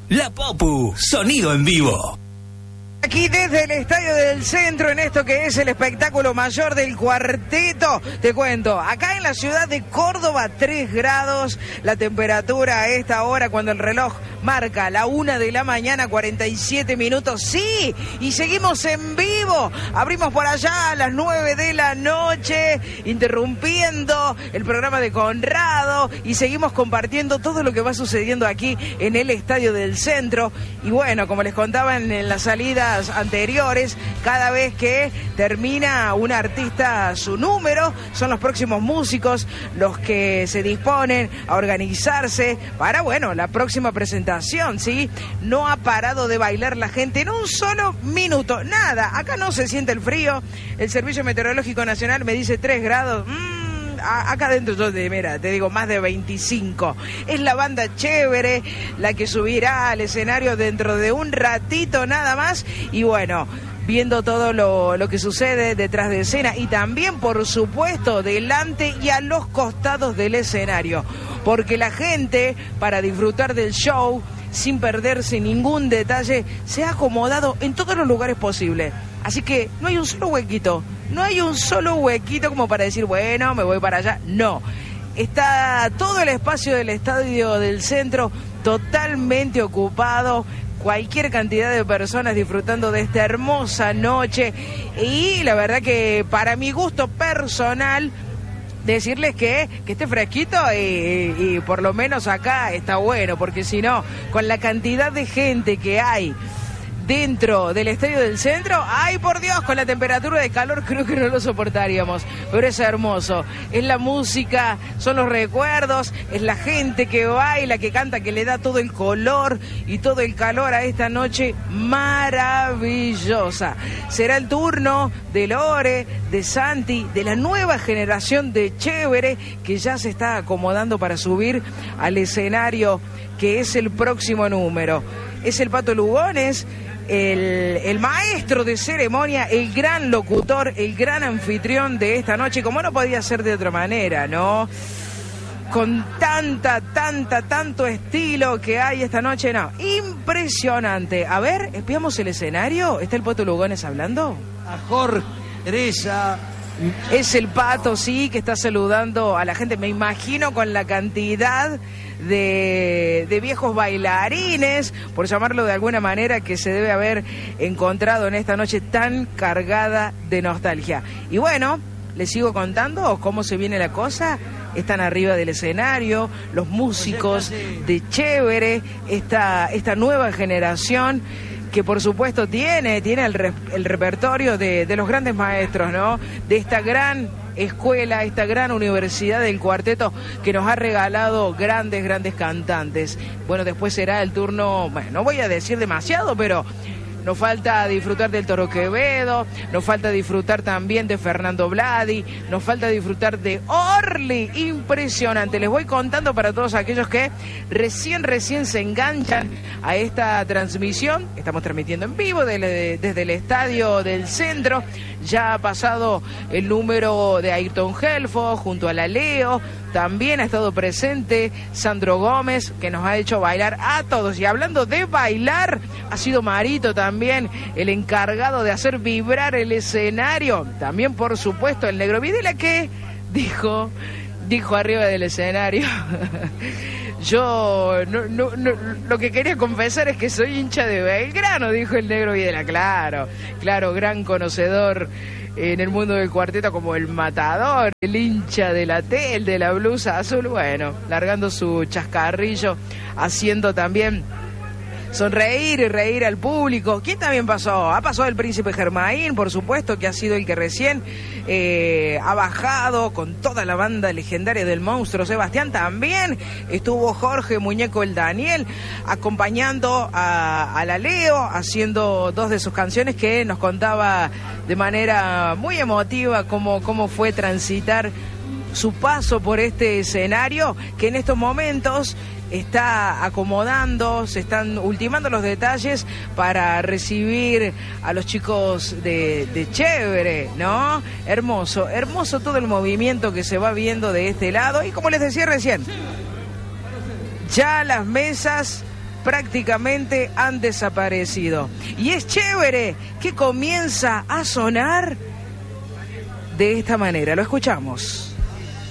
La Popu, sonido en vivo. Aquí desde el Estadio del Centro, en esto que es el espectáculo mayor del cuarteto, te cuento, acá en la ciudad de Córdoba, 3 grados, la temperatura a esta hora cuando el reloj marca la 1 de la mañana, 47 minutos, sí, y seguimos en vivo, abrimos por allá a las 9 de la noche, interrumpiendo el programa de Conrado, y seguimos compartiendo todo lo que va sucediendo aquí en el Estadio del Centro, y bueno, como les contaba en las salidas anteriores, cada vez que termina un artista su número, son los próximos músicos los que se disponen a organizarse para, bueno, la próxima presentación, ¿sí? No ha parado de bailar la gente en un solo minuto, nada, acá no se siente el frío, el Servicio Meteorológico Nacional me dice 3 grados, acá adentro yo te digo más de 25. Es la banda Chévere la que subirá al escenario dentro de un ratito nada más. Y bueno, viendo todo lo que sucede detrás de escena y también, por supuesto, delante y a los costados del escenario. Porque la gente, para disfrutar del show, sin perderse ningún detalle, se ha acomodado en todos los lugares posibles. Así que no hay un solo huequito. No hay un solo huequito como para decir, bueno, me voy para allá. No. Está todo el espacio del Estadio del Centro totalmente ocupado. Cualquier cantidad de personas disfrutando de esta hermosa noche. Y la verdad que para mi gusto personal, decirles que esté fresquito y por lo menos acá está bueno. Porque si no, con la cantidad de gente que hay dentro del Estadio del Centro, ay por Dios, con la temperatura de calor creo que no lo soportaríamos, pero es hermoso, es la música, son los recuerdos, es la gente que baila, que canta, que le da todo el color y todo el calor a esta noche maravillosa. Será el turno de Lore, de Santi, de la nueva generación de Chévere, que ya se está acomodando para subir al escenario, que es el próximo número. Es el Pato Lugones, el maestro de ceremonia, el gran locutor, el gran anfitrión de esta noche, como no podía ser de otra manera, ¿no? Con tanto estilo que hay esta noche, no, impresionante. A ver, espiamos el escenario, ¿está el Pato Lugones hablando? A Jorge, Teresa. Es el Pato, sí, que está saludando a la gente, me imagino con la cantidad de viejos bailarines, por llamarlo de alguna manera, que se debe haber encontrado en esta noche tan cargada de nostalgia. Y bueno, les sigo contando cómo se viene la cosa. Están arriba del escenario los músicos de Chévere, esta nueva generación que por supuesto tiene el repertorio de los grandes maestros, ¿no? De esta gran escuela, esta gran universidad del cuarteto que nos ha regalado grandes cantantes. Bueno, después será el turno, bueno, no voy a decir demasiado, pero nos falta disfrutar del Toro Quevedo, nos falta disfrutar también de Fernando Vladi, nos falta disfrutar de Orly, impresionante. Les voy contando para todos aquellos que recién se enganchan a esta transmisión. Estamos transmitiendo en vivo desde el Estadio del Centro. Ya ha pasado el número de Ayrton Helfo junto a la Leo. También ha estado presente Sandro Gómez, que nos ha hecho bailar a todos. Y hablando de bailar, ha sido Marito también el encargado de hacer vibrar el escenario. También, por supuesto, el Negro Videla, que dijo arriba del escenario. Yo no, lo que quería confesar es que soy hincha de Belgrano, dijo el Negro Videla. Claro, gran conocedor en el mundo del cuarteto, como el Matador, el hincha de la T, el de la blusa azul, bueno, largando su chascarrillo, haciendo también sonreír y reír al público. ¿Quién también pasó? Ha pasado el Príncipe Germain, por supuesto, que ha sido el que recién ha bajado con toda la banda legendaria del Monstruo Sebastián. También estuvo Jorge Muñeco el Daniel acompañando a la Leo, haciendo 2 de sus canciones, que nos contaba de manera muy emotiva cómo fue transitar su paso por este escenario, que en estos momentos está acomodando, se están ultimando los detalles para recibir a los chicos de Chévere, ¿no? Hermoso todo el movimiento que se va viendo de este lado. Y como les decía recién, ya las mesas prácticamente han desaparecido. Y es chévere que comienza a sonar de esta manera. Lo escuchamos.